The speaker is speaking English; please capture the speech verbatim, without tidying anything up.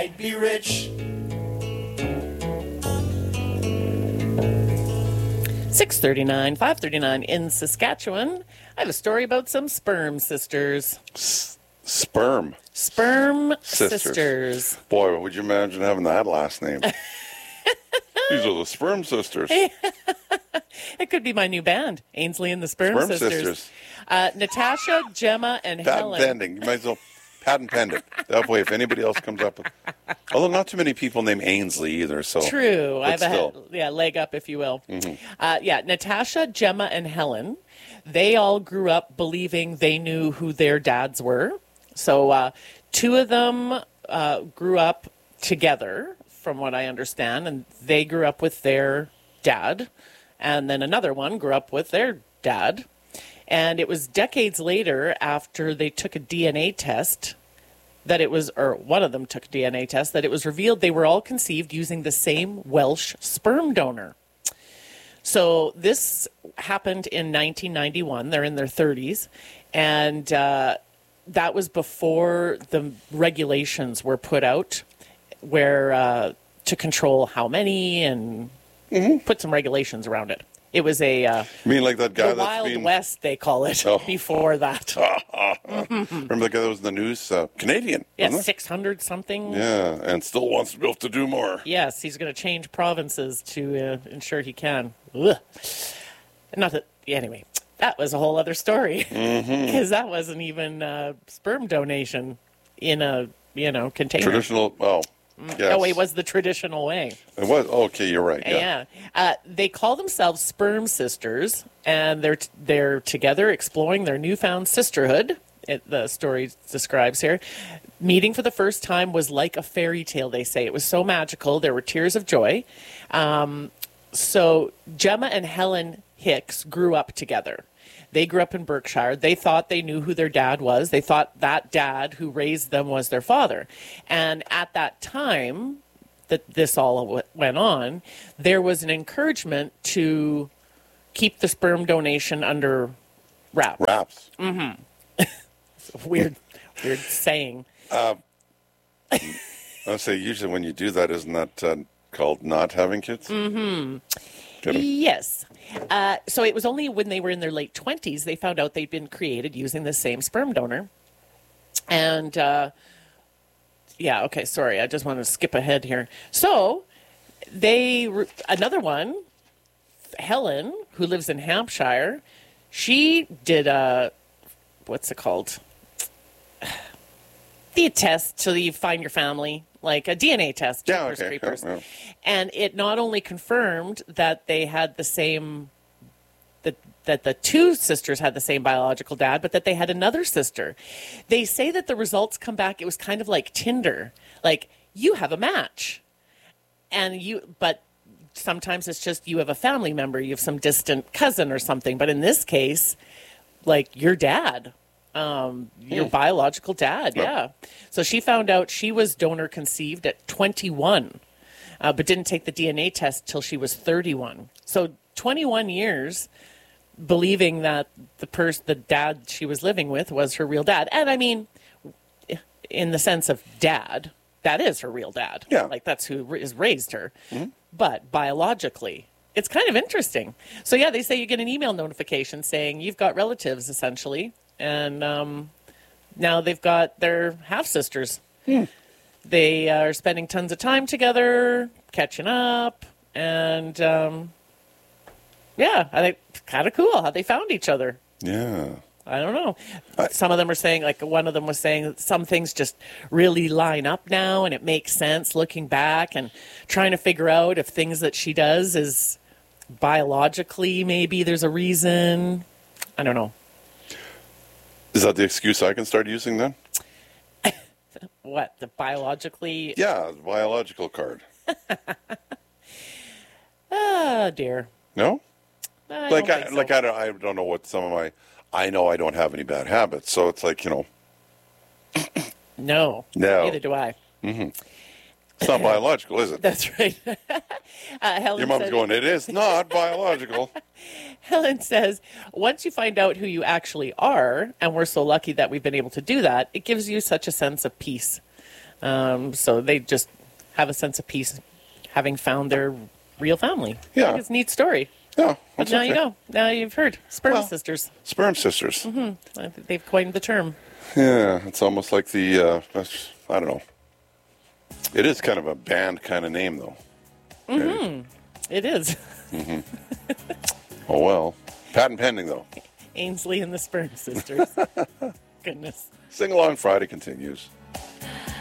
I'd be rich. six thirty-nine, five thirty-nine in Saskatchewan. I have a story about some sperm sisters. S- sperm. Sperm Sisters. sisters. Boy, would you imagine having that last name? These are the Sperm Sisters. It could be my new band, Ainsley and the Sperm, Sperm Sisters. Sisters. Uh, Natasha, Gemma, and Patent Helen. pending. You might as well patent pending. That way, if anybody else comes up with... Although not too many people named Ainsley either, so... True. I have still. a yeah, leg up, if you will. Mm-hmm. Uh, yeah, Natasha, Gemma, and Helen, they all grew up believing they knew who their dads were. So uh, two of them uh, grew up together, from what I understand, and they grew up with their dad. And then another one grew up with their dad. And it was decades later, after they took a D N A test, that it was, or one of them took a D N A test, that it was revealed they were all conceived using the same Welsh sperm donor. So this happened in nineteen ninety-one. They're in their thirties. And uh, that was before the regulations were put out where uh, to control how many and mm-hmm. put some regulations around it. It was a uh, You mean like that guy the that's Wild been... West, they call it, Oh. before that. Remember the guy that was in the news? Uh, Canadian, Yeah, wasn't it? six hundred something. Yeah, and still wants to be able to do more. Yes, he's going to change provinces to uh, ensure he can. Ugh. Not that, anyway, that was a whole other story. Because Mm-hmm. that wasn't even uh, sperm donation in a, you know, container. Traditional, oh, yes. Oh, it was the traditional way. It was? Oh, okay, you're right. Yeah. Yeah. Uh, they call themselves Sperm Sisters, and they're t- they're together exploring their newfound sisterhood. It, the story describes here. Meeting for the first time was like a fairy tale, they say. It was so magical. There were tears of joy. Um, so Gemma and Helen Hicks grew up together. They grew up in Berkshire. They thought they knew who their dad was. They thought that dad who raised them was their father. And at that time that this all w- went on, there was an encouragement to keep the sperm donation under wraps. Wraps. Weird, weird saying. I would say usually when you do that, isn't that uh, called not having kids? Mm-hmm. Yes. Uh, so it was only when they were in their late twenties they found out they'd been created using the same sperm donor. And, uh, yeah, okay, sorry, I just want to skip ahead here. So they, re- another one, Helen, who lives in Hampshire, she did a, what's it called? The test so you find your family, like a D N A test. Yeah, Jeepers okay. creepers. Yeah, yeah. And it not only confirmed that they had the same, that that the two sisters had the same biological dad, but that they had another sister. They say that the results come back, it was kind of like Tinder. Like, you have a match. And you, but sometimes it's just you have a family member, you have some distant cousin or something. But in this case, like your dad. Um, your Hmm. biological dad, Yep. yeah. So she found out she was donor conceived at twenty-one, uh, but didn't take the D N A test till she was thirty-one. So twenty-one years believing that the person, the dad she was living with was her real dad. And I mean, in the sense of dad, that is her real dad. Yeah. Like that's who has raised her. Mm-hmm. But biologically, it's kind of interesting. So yeah, they say you get an email notification saying you've got relatives essentially. And um, now they've got their half-sisters. Hmm. They are spending tons of time together, catching up, and um, yeah, I think it's kind of cool how they found each other. Yeah. I don't know. I- Some of them are saying, like one of them was saying that some things just really line up now and it makes sense looking back and trying to figure out if things that she does is biologically maybe there's a reason. I don't know. Is that the excuse I can start using then? What, the biologically? Yeah, biological card. Oh, dear. No? I like don't I think so. like I don't I don't know what some of my I know I don't have any bad habits, so it's like, you know, No. No. Neither do I. it's not biological, is it? That's right. uh, Helen Your mom's said, going, it is not biological. Helen says, once you find out who you actually are, and we're so lucky that we've been able to do that, it gives you such a sense of peace. Um, so they just have a sense of peace having found their real family. Yeah. I think it's a neat story. Yeah. But that's now okay. you know. Now you've heard. Sperm Well, sisters. Sperm sisters. Mm-hmm. I think they've coined the term. Yeah, it's almost like the, uh, that's- I don't know. It is kind of a band kind of name, though. Mm-hmm. It is. Oh, well. Patent pending, though. Ainsley and the Sperm Sisters. Goodness. Sing Along Friday continues.